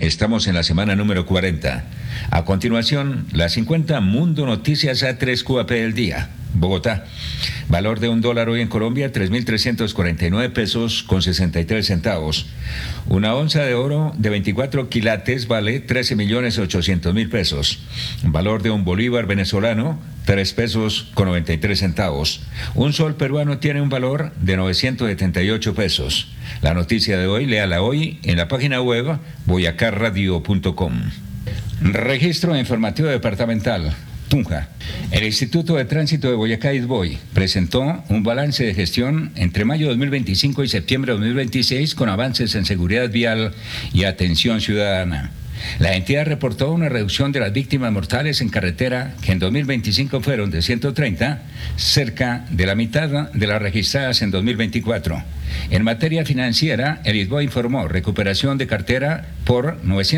Estamos en la semana número 40. A continuación, las 50 Mundo Noticias A3 QAP del día. Bogotá. Valor de $1 hoy en Colombia, 3.349 pesos con 63 centavos. Una onza de oro de 24 quilates vale 13.800.000 pesos. Valor de un bolívar venezolano, 3 pesos con 93 centavos. Un sol peruano tiene un valor de 978 pesos. La noticia de hoy, léala hoy en la página web boyacarradio.com. Registro informativo departamental. Tunja. El Instituto de Tránsito de Boyacá, ITBOI, presentó un balance de gestión entre mayo de 2025 y septiembre de 2026 con avances en seguridad vial y atención ciudadana. La entidad reportó una reducción de las víctimas mortales en carretera que en 2025 fueron de 130, cerca de la mitad de las registradas en 2024. En materia financiera, el ITBOI informó recuperación de cartera por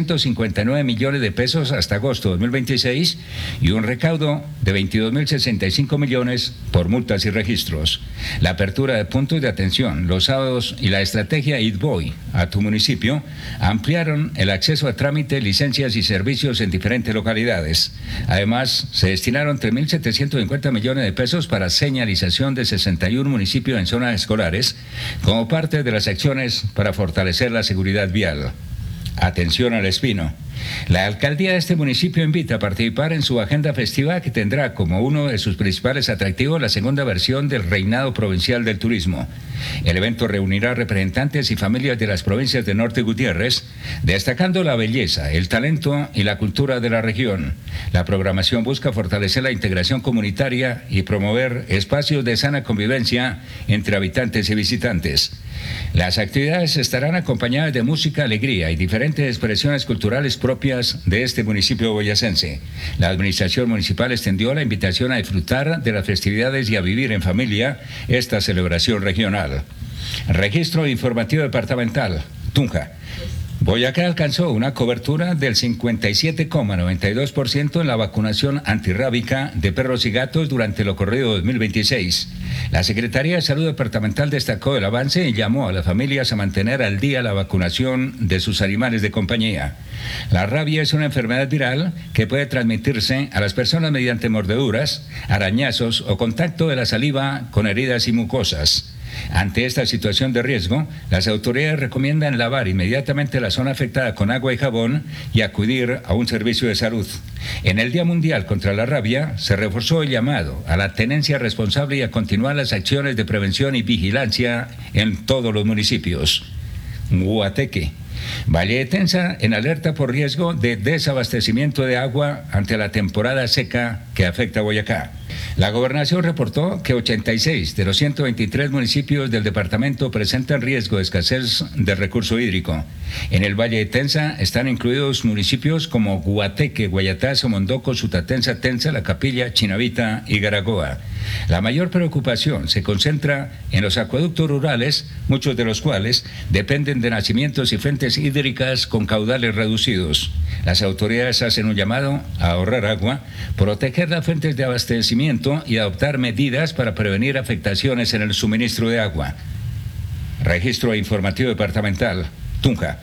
959 millones de pesos hasta agosto de 2026 y un recaudo de 22.065 millones por multas y registros. La apertura de puntos de atención los sábados y la estrategia ITBOI a tu municipio ampliaron el acceso a trámites, licencias y servicios en diferentes localidades. Además, se destinaron 3.750 millones de pesos para señalización de 61 municipios en zonas escolares, como parte de las acciones para fortalecer la seguridad vial. Atención al Espino. La alcaldía de este municipio invita a participar en su agenda festiva que tendrá como uno de sus principales atractivos la segunda versión del Reinado Provincial del Turismo. El evento reunirá representantes y familias de las provincias de Norte y Gutiérrez, destacando la belleza, el talento y la cultura de la región. La programación busca fortalecer la integración comunitaria y promover espacios de sana convivencia entre habitantes y visitantes. Las actividades estarán acompañadas de música, alegría y diferentes expresiones culturales propias de este municipio boyacense. La administración municipal extendió la invitación a disfrutar de las festividades y a vivir en familia esta celebración regional. Registro informativo departamental. Tunja. Boyacá alcanzó una cobertura del 57,92% en la vacunación antirrábica de perros y gatos durante el ocurrido 2026. La Secretaría de Salud Departamental destacó el avance y llamó a las familias a mantener al día la vacunación de sus animales de compañía. La rabia es una enfermedad viral que puede transmitirse a las personas mediante mordeduras, arañazos o contacto de la saliva con heridas y mucosas. Ante esta situación de riesgo, las autoridades recomiendan lavar inmediatamente la zona afectada con agua y jabón y acudir a un servicio de salud. En el Día Mundial contra la Rabia, se reforzó el llamado a la tenencia responsable y a continuar las acciones de prevención y vigilancia en todos los municipios. Guateque. Valle de Tensa en alerta por riesgo de desabastecimiento de agua ante la temporada seca que afecta a Boyacá. La gobernación reportó que 86 de los 123 municipios del departamento presentan riesgo de escasez de recurso hídrico. En el Valle de Tensa están incluidos municipios como Guateque, Guayatazo, Mondoco, Sutatensa, Tensa, La Capilla, Chinavita y Garagoa. La mayor preocupación se concentra en los acueductos rurales, muchos de los cuales dependen de nacimientos y fuentes hídricas con caudales reducidos. Las autoridades hacen un llamado a ahorrar agua, proteger las fuentes de abastecimiento y adoptar medidas para prevenir afectaciones en el suministro de agua. Registro informativo departamental. Tunja.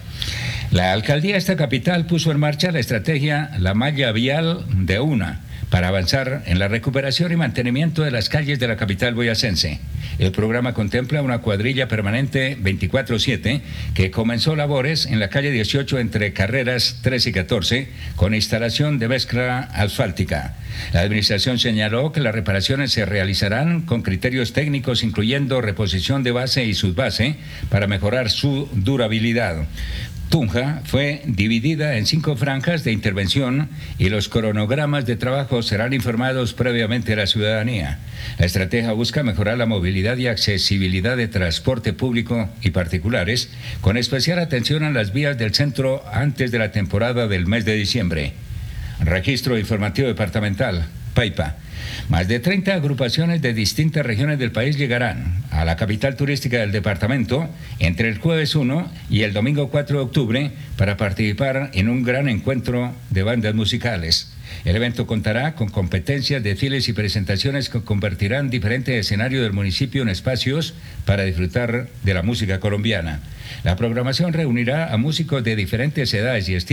La alcaldía de esta capital puso en marcha la estrategia La Malla Vial de Una para avanzar en la recuperación y mantenimiento de las calles de la capital boyacense. El programa contempla una cuadrilla permanente 24/7 que comenzó labores en la calle 18 entre carreras 13 y 14 con instalación de mezcla asfáltica. La administración señaló que las reparaciones se realizarán con criterios técnicos incluyendo reposición de base y subbase para mejorar su durabilidad. Tunja fue dividida en 5 franjas de intervención y los cronogramas de trabajo serán informados previamente a la ciudadanía. La estrategia busca mejorar la movilidad y accesibilidad de transporte público y particulares, con especial atención a las vías del centro antes de la temporada del mes de diciembre. Registro informativo departamental. Paipa. Más de 30 agrupaciones de distintas regiones del país llegarán a la capital turística del departamento entre el jueves 1 y el domingo 4 de octubre para participar en un gran encuentro de bandas musicales. El evento contará con competencias, desfiles y presentaciones que convertirán diferentes escenarios del municipio en espacios para disfrutar de la música colombiana. La programación reunirá a músicos de diferentes edades y estilos